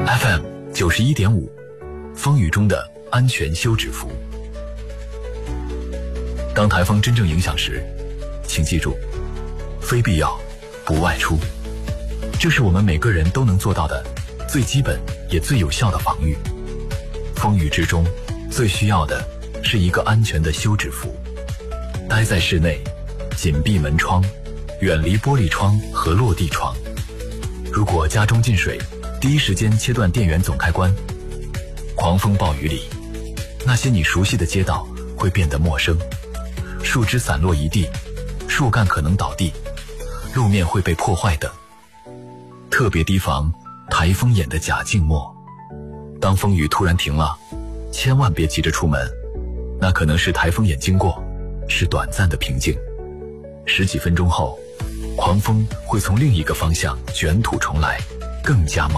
FM 91.5，风雨中的安全休止符。当台风真正影响时，请记住，非必要不外出。这是我们每个人都能做到的最基本也最有效的防御。风雨之中，最需要的是一个安全的休止符。待在室内，紧闭门窗，远离玻璃窗和落地窗。如果家中进水，第一时间切断电源总开关。狂风暴雨里，那些你熟悉的街道会变得陌生，树枝散落一地，树干可能倒地，路面会被破坏等。特别提防台风眼的假静默。当风雨突然停了，千万别急着出门，那可能是台风眼经过，是短暂的平静。10几分钟后，狂风会从另一个方向卷土重来，更加猛。